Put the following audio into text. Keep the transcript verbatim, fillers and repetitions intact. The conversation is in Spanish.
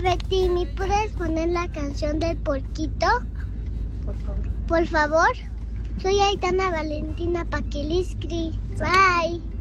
Betty, ¿me puedes poner la canción del porquito? Por favor. Por favor. Soy Aitana Valentina Paquiliscri. Bye.